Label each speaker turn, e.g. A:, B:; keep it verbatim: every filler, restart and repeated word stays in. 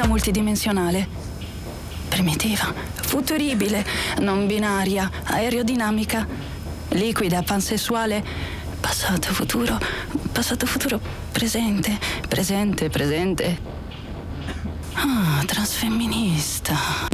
A: multidimensionale. Primitiva, futuribile, non binaria, aerodinamica, liquida, pansessuale, passato, futuro, passato, futuro, presente, presente, presente. Ah, transfemminista.